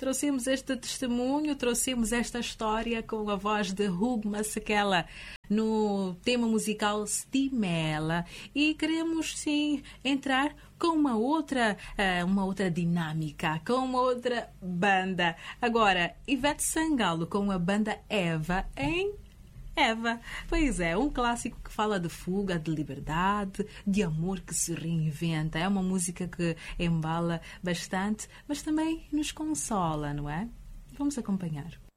trouxemos este testemunho, trouxemos esta história com a voz de Hugo Masekela no tema musical Stimela e queremos sim entrar com uma outra dinâmica, com uma outra banda. Agora, Ivete Sangalo com a banda Eva em Eva. Pois é, um clássico que fala de fuga, de liberdade, de amor que se reinventa. É uma música que embala bastante, mas também nos consola, não é? Vamos acompanhar.